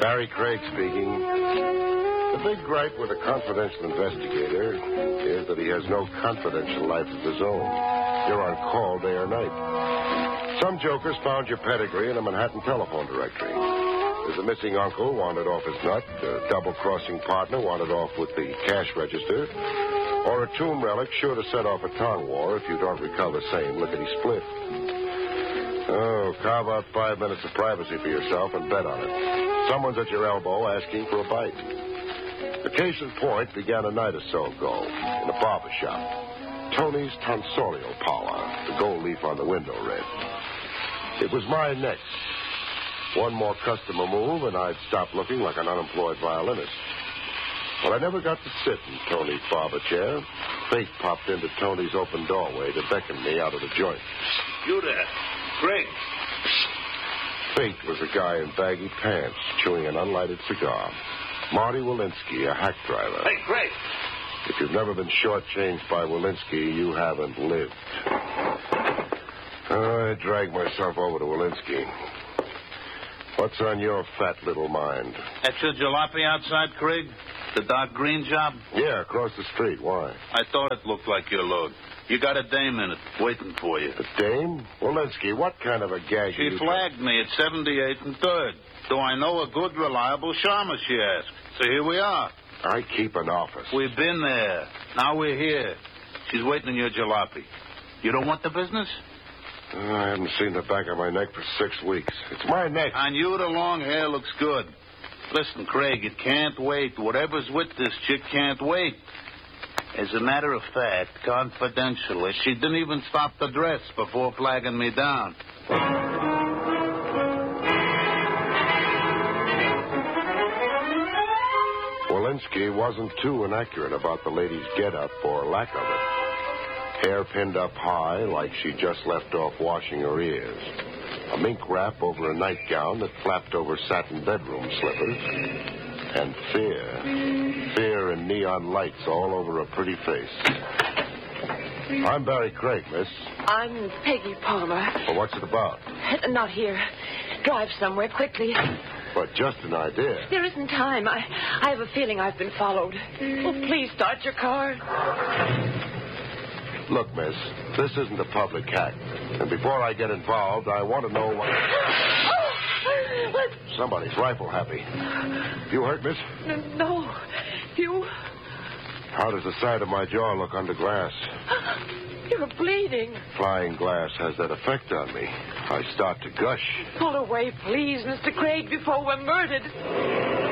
Barry Craig speaking. The big gripe with a confidential investigator is that he has no confidential life of his own. You're on call day or night. Some jokers found your pedigree in a Manhattan telephone directory. There's a missing uncle wanted off his nut, a double-crossing partner wanted off with the cash register, or a tomb relic sure to set off a tongue war if you don't recover same lickety-split. Oh, carve out 5 minutes of privacy for yourself and bet on it. Someone's at your elbow asking for a bite. The case in point began a night or so ago in a barber shop. Tony's tonsorial parlor, the gold leaf on the window read. It was my next. One more customer move, and I'd stop looking like an unemployed violinist. But I never got to sit in Tony's barber chair. Fate popped into Tony's open doorway to beckon me out of the joint. You there. Craig. Fate was a guy in baggy pants chewing an unlighted cigar. Marty Walensky, a hack driver. Hey, Craig. If you've never been shortchanged by Walensky, you haven't lived. I dragged myself over to Walensky. What's on your fat little mind? That's your jalopy outside, Craig? The dark green job? Yeah, across the street. Why? I thought it looked like your load. You got a dame in it, waiting for you. A dame? Walensky, what kind of a gag She flagged me at 78th and 3rd. Do I know a good, reliable shaman, she asked. So here we are. I keep an office. We've been there. Now we're here. She's waiting on your jalopy. You don't want the business? I haven't seen the back of my neck for 6 weeks. It's my neck. On you, the long hair looks good. Listen, Craig, it can't wait. Whatever's with this chick can't wait. As a matter of fact, confidentially, she didn't even stop the dress before flagging me down. Walensky wasn't too inaccurate about the lady's get-up or lack of it. Hair pinned up high like she just left off washing her ears. A mink wrap over a nightgown that flapped over satin bedroom slippers. And fear. Fear in neon lights all over a pretty face. I'm Barry Craig, miss. I'm Peggy Palmer. Well, what's it about? Not here. Drive somewhere quickly. But just an idea. There isn't time. I have a feeling I've been followed. Oh, please start your car. Look, miss, this isn't a public hack. And before I get involved, I want to know what... What? Somebody's rifle happy. You hurt, miss? No. You... How does the side of my jaw look under glass? You're bleeding. Flying glass has that effect on me. I start to gush. Pull away, please, Mr. Craig, before we're murdered.